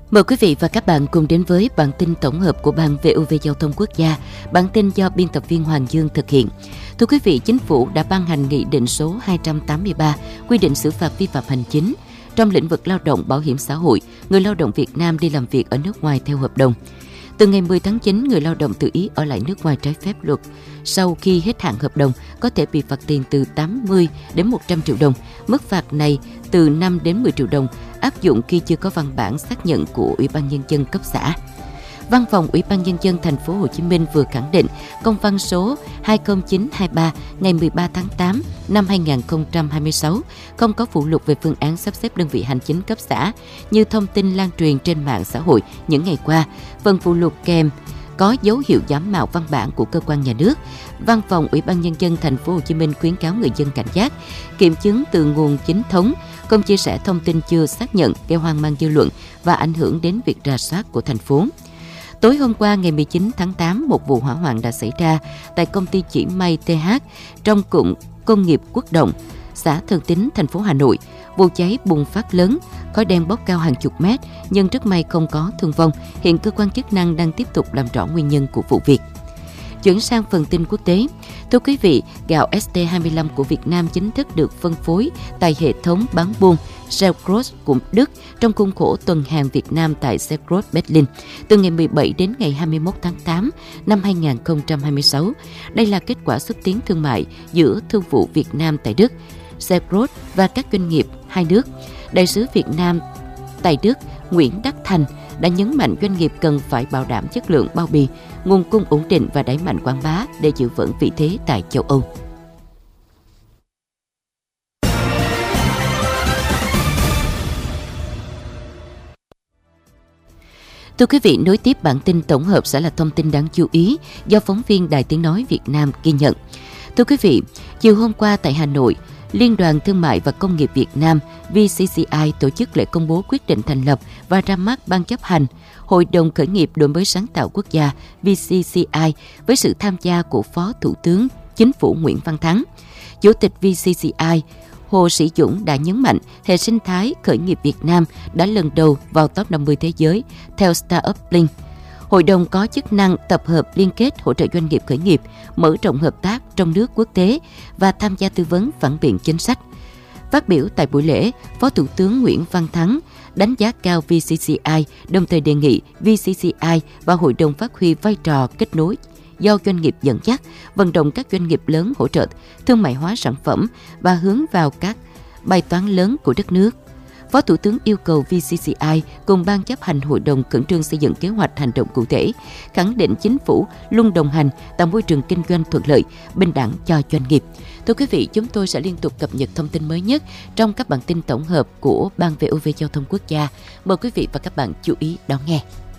Mời quý vị và các bạn cùng đến với bản tin tổng hợp của Ban VOV Giao thông Quốc gia. Bản tin do biên tập viên Hoàng Dương thực hiện. Thưa quý vị, Chính phủ đã ban hành Nghị định số 283 quy định xử phạt vi phạm hành chính trong lĩnh vực lao động bảo hiểm xã hội, người lao động Việt Nam đi làm việc ở nước ngoài theo hợp đồng. Từ ngày 10 tháng 9, người lao động tự ý ở lại nước ngoài trái phép luật sau khi hết hạn hợp đồng có thể bị phạt tiền từ 80 đến 100 triệu đồng. Mức phạt này từ 5 đến 10 triệu đồng áp dụng khi chưa có văn bản xác nhận của Ủy ban Nhân dân cấp xã. Văn phòng Ủy ban Nhân dân thành phố Hồ Chí Minh vừa khẳng định công văn số 20923 ngày 13 tháng 8 năm 2026 không có phụ lục về phương án sắp xếp đơn vị hành chính cấp xã như thông tin lan truyền trên mạng xã hội những ngày qua. Phần phụ lục kèm có dấu hiệu giả mạo văn bản của cơ quan nhà nước. Văn phòng Ủy ban Nhân dân thành phố Hồ Chí Minh khuyến cáo người dân cảnh giác, kiểm chứng từ nguồn chính thống, không chia sẻ thông tin chưa xác nhận gây hoang mang dư luận và ảnh hưởng đến việc rà soát của thành phố. Tối hôm qua ngày 19 tháng 8, một vụ hỏa hoạn đã xảy ra tại công ty chỉ may TH trong cụm công nghiệp Quốc Động, xã Thường Tín, thành phố Hà Nội. Vụ cháy bùng phát lớn, khói đen bốc cao hàng chục mét, nhưng rất may không có thương vong. Hiện cơ quan chức năng đang tiếp tục làm rõ nguyên nhân của vụ việc. Chuyển sang phần tin quốc tế. Thưa quý vị, gạo ST25 của Việt Nam chính thức được phân phối tại hệ thống bán buôn Selgros của Đức trong khuôn khổ tuần hàng Việt Nam tại Selgros Berlin từ ngày 17 đến ngày 21 tháng 8 năm 2026. Đây là kết quả xúc tiến thương mại giữa Thương vụ Việt Nam tại Đức, Selgros và các doanh nghiệp hai nước. Đại sứ Việt Nam tại Đức Nguyễn Đắc Thành đã nhấn mạnh doanh nghiệp cần phải bảo đảm chất lượng bao bì, nguồn cung ổn định và đẩy mạnh quảng bá để giữ vững vị thế tại châu Âu. Thưa quý vị, nối tiếp bản tin tổng hợp sẽ là thông tin đáng chú ý do phóng viên Đài Tiếng Nói Việt Nam ghi nhận. Thưa quý vị, chiều hôm qua tại Hà Nội, Liên đoàn Thương mại và Công nghiệp Việt Nam VCCI tổ chức lễ công bố quyết định thành lập và ra mắt Ban chấp hành Hội đồng Khởi nghiệp đổi mới sáng tạo quốc gia VCCI với sự tham gia của Phó Thủ tướng Chính phủ Nguyễn Văn Thắng. Chủ tịch VCCI Hồ Sĩ Dũng đã nhấn mạnh hệ sinh thái khởi nghiệp Việt Nam đã lần đầu vào top 50 thế giới theo Startup Link. Hội đồng có chức năng tập hợp liên kết hỗ trợ doanh nghiệp khởi nghiệp, mở rộng hợp tác trong nước quốc tế và tham gia tư vấn phản biện chính sách. Phát biểu tại buổi lễ, Phó Thủ tướng Nguyễn Văn Thắng đánh giá cao VCCI, đồng thời đề nghị VCCI và hội đồng phát huy vai trò kết nối do doanh nghiệp dẫn dắt, vận động các doanh nghiệp lớn hỗ trợ thương mại hóa sản phẩm và hướng vào các bài toán lớn của đất nước. Phó Thủ tướng yêu cầu VCCI cùng Ban chấp hành hội đồng khẩn trương xây dựng kế hoạch hành động cụ thể, khẳng định chính phủ luôn đồng hành tạo môi trường kinh doanh thuận lợi, bình đẳng cho doanh nghiệp. Thưa quý vị, chúng tôi sẽ liên tục cập nhật thông tin mới nhất trong các bản tin tổng hợp của Ban VOV Giao thông Quốc gia. Mời quý vị và các bạn chú ý đón nghe.